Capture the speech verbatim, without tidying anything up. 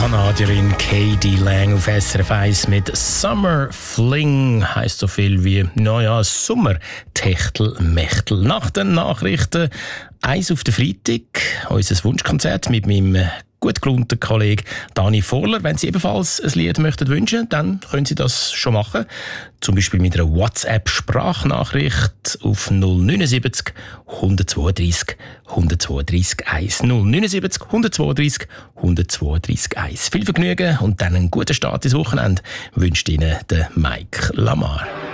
Kanadierin K D Lang auf S R F eins mit Summer Fling. Heisst so viel wie, naja, Sommer-Techtel-Mechtel. Nach den Nachrichten eins auf den Freitag, unser Wunschkonzert mit meinem gut gelaunten Kollege Dani Vorler. Wenn Sie ebenfalls ein Lied möchten wünschen, dann können Sie das schon machen. Zum Beispiel mit einer WhatsApp-Sprachnachricht auf null neun sieben null eins zwei drei eins zwei drei eins null neun sieben null eins zwei drei eins zwei drei eins. Viel Vergnügen und dann einen guten Start ins Wochenende wünscht Ihnen der Mike Lamar.